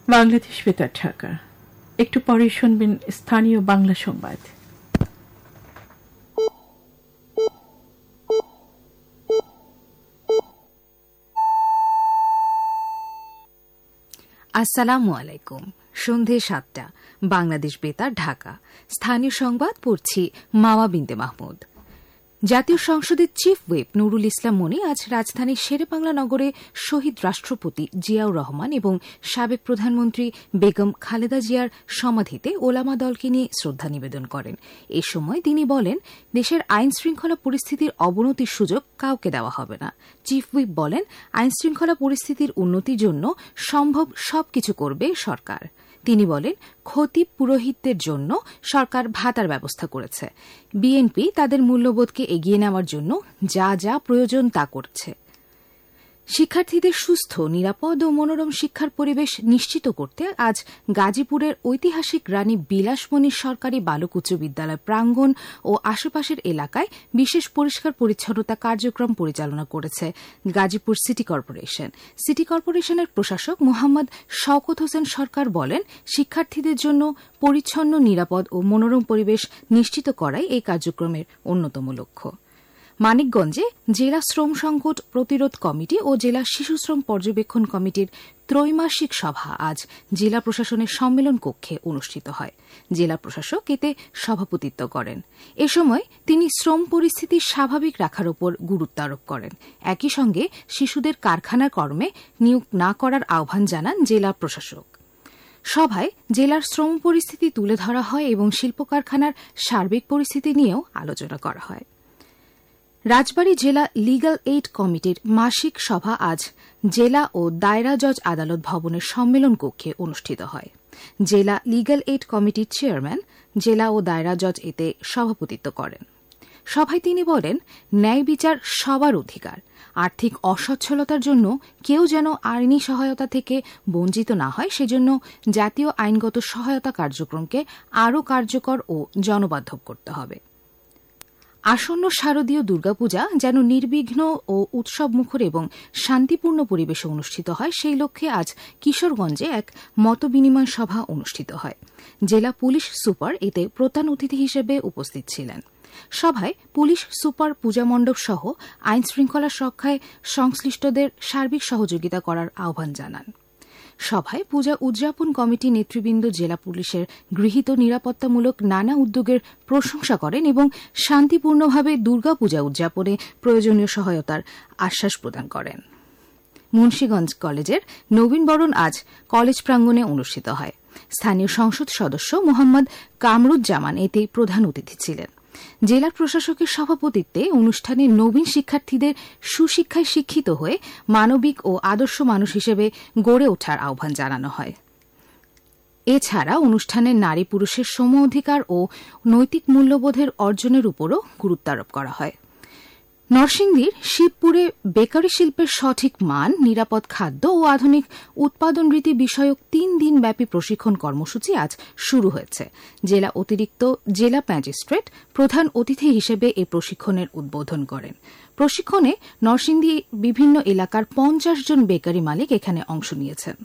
বাংলাদেশ বেতার ঢাকা। একটু পরে শুনবেন স্থানীয় বাংলা সংবাদ। আসসালামু আলাইকুম। সন্ধে ৭টা, বাংলাদেশ বেতার ঢাকা। স্থানীয় সংবাদ পড়ছি মাওয়া বিনতে মাহমুদ। জাতীয় সংসদের চিফ হুইপ নুরুল ইসলাম মনি আজ রাজধানীর শেরেবাংলা নগরে শহীদ রাষ্ট্রপতি জিয়াউর রহমান এবং সাবেক প্রধানমন্ত্রী বেগম খালেদা জিয়ার সমাধিতে ওলামা দলকে নিয়ে শ্রদ্ধা নিবেদন করেন। এ সময় তিনি বলেন, দেশের আইন শৃঙ্খলা পরিস্থিতির অবনতির সুযোগ কাউকে দেওয়া হবে না। চিফ হুইপ বলেন, আইন শৃঙ্খলা পরিস্থিতির উন্নতির জন্য সম্ভব সবকিছু করবে সরকার। তিনি বলেন, খতিব পুরোহিতদের জন্য সরকার ভাতার ব্যবস্থা করেছে। বিএনপি তাদের মূল্যবোধকে এগিয়ে নেওয়ার জন্য যা যা প্রয়োজন তা করছে। শিক্ষার্থীদের সুস্থ, নিরাপদ ও মনোরম শিক্ষার পরিবেশ নিশ্চিত করতে আজ গাজীপুরের ঐতিহাসিক রানী বিলাসমণি সরকারি বালক উচ্চ বিদ্যালয় প্রাঙ্গণ ও আশেপাশের এলাকায় বিশেষ পরিষ্কার পরিচ্ছন্নতা কার্যক্রম পরিচালনা করেছে গাজীপুর সিটি কর্পোরেশন। সিটি কর্পোরেশনের প্রশাসক মোহাম্মদ শওকত হোসেন সরকার বলেন, শিক্ষার্থীদের জন্য পরিচ্ছন্ন, নিরাপদ ও মনোরম পরিবেশ নিশ্চিত করাই এই কার্যক্রমের অন্যতম লক্ষ্য। মানিকগঞ্জে জেলা শ্রম সংকট প্রতিরোধ কমিটি ও জেলা শিশু শ্রম পর্যবেক্ষণ কমিটির ত্রৈমাসিক সভা আজ জেলা প্রশাসনের সম্মেলন কক্ষে অনুষ্ঠিত হয়। জেলা প্রশাসক এতে সভাপতিত্ব করেন। এ সময় তিনি শ্রম পরিস্থিতি স্বাভাবিক রাখার উপর গুরুত্ব আরোপ করেন। একই সঙ্গে শিশুদের কারখানার কর্মে নিয়োগ না করার আহ্বান জানান জেলা প্রশাসক। সভায় জেলার শ্রম পরিস্থিতি তুলে ধরা হয় এবং শিল্প কারখানার সার্বিক পরিস্থিতি নিয়েও আলোচনা করা হয়। রাজবাড়ী জেলা লিগ্যাল এইড কমিটির মাসিক সভা আজ জেলা ও দায়রা জজ আদালত ভবনের সম্মেলন কক্ষে অনুষ্ঠিত হয়। জেলা লিগ্যাল এইড কমিটির চেয়ারম্যান জেলা ও দায়রা জজ এতে সভাপতিত্ব করেন। সভায় তিনি বলেন, ন্যায় বিচার সবার অধিকার। আর্থিক অসচ্ছলতার জন্য কেউ যেন আইনি সহায়তা থেকে বঞ্চিত না হয়, সেজন্য জাতীয় আইনগত সহায়তা কার্যক্রমকে আরও কার্যকর ও জনবান্ধব করতে হবে। আসন্ন শারদীয় দুর্গাপূজা যেন নির্বিঘ্ন ও উৎসবমুখর এবং শান্তিপূর্ণ পরিবেশে অনুষ্ঠিত হয়, সেই লক্ষ্যে আজ কিশোরগঞ্জে এক মতবিনিময় সভা অনুষ্ঠিত হয়। জেলা পুলিশ সুপার এতে প্রধান অতিথি হিসেবে উপস্থিত ছিলেন। সভায় পুলিশ সুপার পূজা মণ্ডপ সহ আইন শৃঙ্খলা রক্ষায় সংশ্লিষ্টদের সার্বিক সহযোগিতা করার আহ্বান জানান। সভায় পূজা উদযাপন কমিটি নেতৃবৃন্দ জেলা পুলিশের গৃহীত নিরাপত্তামূলক নানা উদ্যোগের প্রশংসা করেন এবং শান্তিপূর্ণভাবে দুর্গাপূজা উদযাপনে প্রয়োজনীয় সহায়তার আশ্বাস প্রদান করেন। মুন্সিগঞ্জ কলেজের নবীনবরণ আজ কলেজ প্রাঙ্গণে অনুষ্ঠিত হয়। স্থানীয় সংসদ সদস্য মোহাম্মদ কামরুজ্জামান এতে প্রধান অতিথি ছিলেন। জেলা প্রশাসকের সভাপতিত্বে অনুষ্ঠানে নবীন শিক্ষার্থীদের সুশিক্ষায় শিক্ষিত হয়ে মানবিক ও আদর্শ মানুষ হিসেবে গড়ে ওঠার আহ্বান জানানো হয়। এছাড়া অনুষ্ঠানে নারী পুরুষের সম অধিকার ও নৈতিক মূল্যবোধের অর্জনের উপরও গুরুত্ব আরোপ করা হয়। নরসিংদীর শিবপুরে বেকারি শিল্পের সঠিক মান, নিরাপদ খাদ্য ও আধুনিক উৎপাদন রীতি বিষয়ক 3 দিনব্যাপী প্রশিক্ষণ কর্মসূচি আজ শুরু হয়েছে। জেলা অতিরিক্ত জেলা ম্যাজিস্ট্রেট প্রধান অতিথি হিসেবে এই প্রশিক্ষণের উদ্বোধন করেন। প্রশিক্ষণে নরসিংদী বিভিন্ন এলাকার 50 জন বেকারি মালিক এখানে অংশ নিয়েছেন।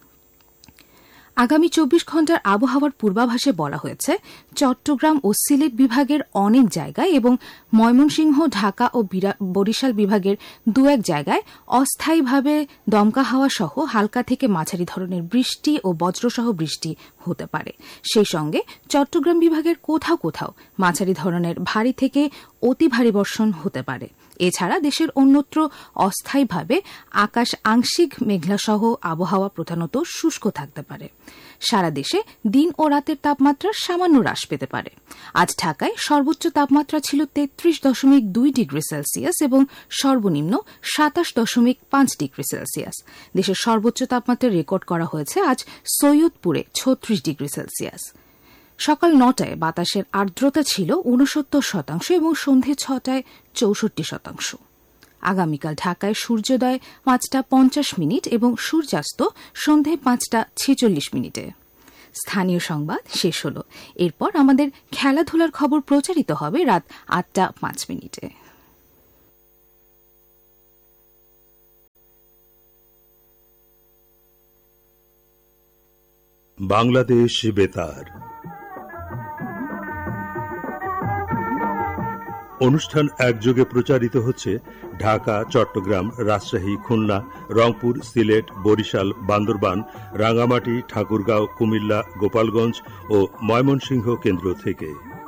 আগামী 24 ঘণ্টার আবহাওয়ার পূর্বাভাসে বলা হয়েছে, চট্টগ্রাম ও সিলেট বিভাগের অনেক জায়গায় এবং ময়মনসিংহ, ঢাকা ও বরিশাল বিভাগের 2-1 জায়গায় অস্থায়ীভাবে দমকা হাওয়া সহ হালকা থেকে মাঝারি ধরনের বৃষ্টি ও বজ্রসহ বৃষ্টি হতে পারে। সেই সঙ্গে চট্টগ্রাম বিভাগের কোথাও কোথাও মাঝারি ধরনের ভারী থেকে অতি ভারী বর্ষণ হতে পারে। এছাড়া দেশের অন্যত্র অস্থায়ীভাবে আকাশ আংশিক মেঘলাসহ আবহাওয়া প্রধানত শুষ্ক থাকতে পারে। সারা দেশে দিন ও রাতের তাপমাত্রা সামান্য হ্রাস পেতে পারে। আজ ঢাকায় সর্বোচ্চ তাপমাত্রা ছিল 33.2 ডিগ্রি সেলসিয়াস এবং সর্বনিম্ন 27.5 ডিগ্রি সেলসিয়াস। দেশের সর্বোচ্চ তাপমাত্রা রেকর্ড করা হয়েছে আজ সৈয়দপুরে 36 ডিগ্রি সেলসিয়াস। সকাল 9টায় বাতাসের আর্দ্রতা ছিল 69% এবং সন্ধে 6টায় 64%। আগামীকাল ঢাকায় সূর্যোদয় 5:50 এবং সূর্যাস্ত সন্ধে 5:46। স্থানীয় সংবাদ শেষ হল। এরপর আমাদের খেলাধুলার খবর প্রচারিত হবে রাত 8:05। বাংলাদেশ বেতার। অনুষ্ঠান একযোগে প্রচারিত হচ্ছে ঢাকা, চট্টগ্রাম, রাজশাহী, খুলনা, রংপুর, সিলেট, বরিশাল, বান্দরবান, রাঙ্গামাটি, ঠাকুরগাঁও, কুমিল্লা, গোপালগঞ্জ ও ময়মনসিংহ কেন্দ্র থেকে।